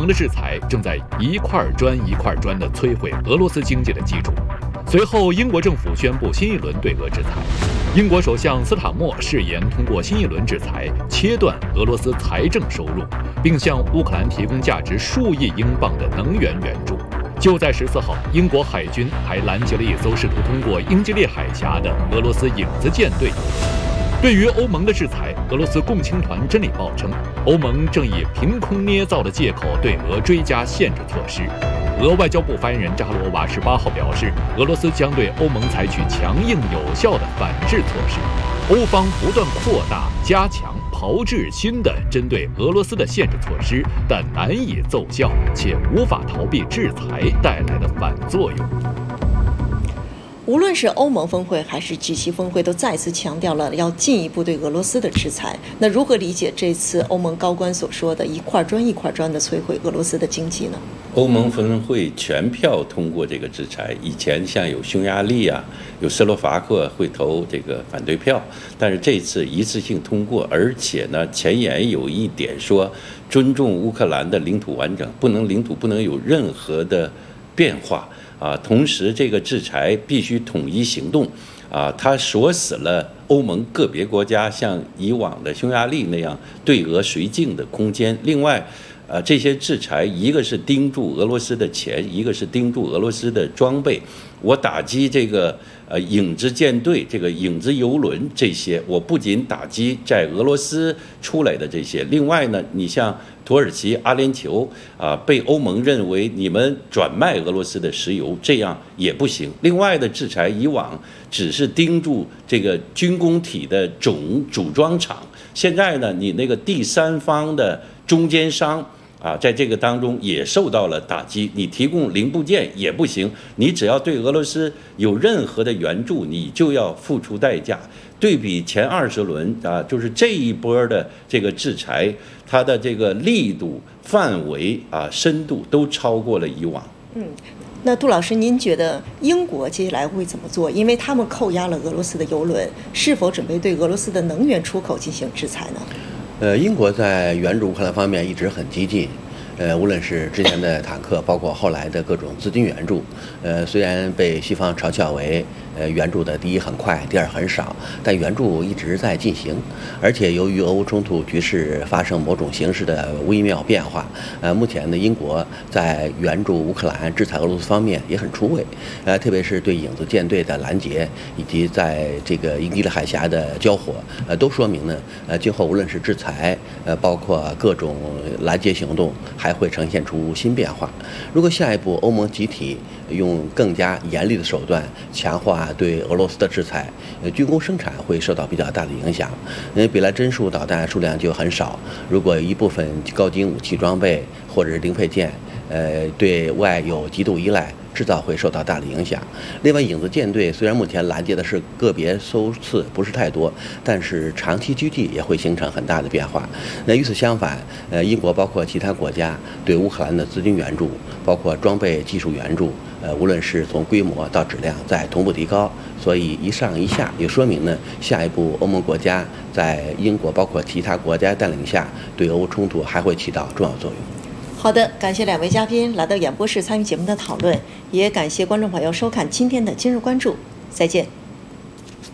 的制裁正在一块砖一块砖地摧毁俄罗斯经济的基础。随后，英国政府宣布新一轮对俄制裁。英国首相斯塔默誓言通过新一轮制裁切断俄罗斯财政收入，并向乌克兰提供价值数亿英镑的能源援助。就在14号，英国海军还拦截了一艘试图通过英吉利海峡的俄罗斯影子舰队。对于欧盟的制裁，俄罗斯共青团真理报称，欧盟正以凭空捏造的借口对俄追加限制措施。俄外交部发言人扎哈罗娃18号表示，俄罗斯将对欧盟采取强硬有效的反制措施。欧方不断扩大、加强、炮制新的针对俄罗斯的限制措施，但难以奏效，且无法逃避制裁带来的反作用。 无论是欧盟峰会还是G7峰会，都再次强调了要进一步对俄罗斯的制裁。那如何理解这次欧盟高官所说的一块砖一块砖的摧毁俄罗斯的经济呢？ 欧盟峰会全票通过这个制裁，以前像有匈牙利啊、有斯洛伐克会投这个反对票，但是这次一次性通过，而且呢前言有一点说尊重乌克兰的领土完整，领土不能有任何的变化。同时这个制裁必须统一行动，它锁死了欧盟个别国家像以往的匈牙利那样对俄绥靖的空间。另外，这些制裁一个是盯住俄罗斯的钱，一个是盯住俄罗斯的装备。我打击这个影子舰队、这个影子游轮这些，我不仅打击在俄罗斯出来的这些，另外呢，你像土耳其、阿联酋被欧盟认为你们转卖俄罗斯的石油，这样也不行。另外的制裁以往只是盯住这个军工体的组装厂，现在呢，你那个第三方的中间商。在这个当中也受到了打击，你提供零部件也不行，你只要对俄罗斯有任何的援助，你就要付出代价。对比前20轮就是这一波的这个制裁，它的这个力度、范围深度都超过了以往。 那杜老师，您觉得英国接下来会怎么做？因为他们扣押了俄罗斯的油轮，是否准备对俄罗斯的能源出口进行制裁呢？ 英国在援助乌克兰方面一直很激进，无论是之前的坦克，包括后来的各种资金援助，虽然被西方嘲笑为援助的第一很快，第二很少，但援助一直在进行。而且由于俄乌冲突局势发生某种形式的微妙变化，目前呢，英国在援助乌克兰、制裁俄罗斯方面也很出位，特别是对影子舰队的拦截，以及在这个英吉利海峡的交火，都说明呢，今后无论是制裁，包括各种拦截行动，还会呈现出新变化。如果下一步欧盟集体用更加严厉的手段强化对俄罗斯的制裁，军工生产会受到比较大的影响。比来针数导弹数量就很少，如果一部分高精武器装备或者是零配件，对外有极度依赖，制造会受到大的影响。另外，影子舰队虽然目前拦截的是个别艘次，不是太多，但是长期居地也会形成很大的变化。那与此相反，英国包括其他国家对乌克兰的资金援助，包括装备技术援助，无论是从规模到质量在同步提高，所以一上一下也说明呢，下一步欧盟国家在英国包括其他国家带领下，对俄乌冲突还会起到重要作用。 好的，感谢两位嘉宾来到演播室参与节目的讨论，也感谢观众朋友收看今天的今日关注，再见。